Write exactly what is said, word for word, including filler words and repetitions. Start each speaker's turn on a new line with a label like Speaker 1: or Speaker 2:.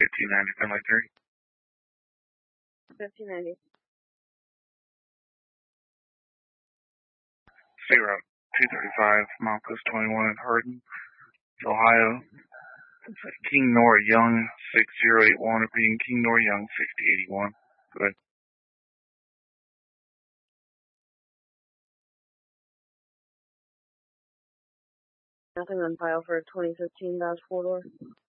Speaker 1: fifteen ninety, Finley three.
Speaker 2: fifteen ninety.
Speaker 1: Zero two thirty-five, Malcus twenty-one, Hardin, Ohio. King Nor Young six zero eight one, repeating King Nor Young sixty eighty-one. Good.
Speaker 2: Nothing on file for a twenty fifteen Dodge four door.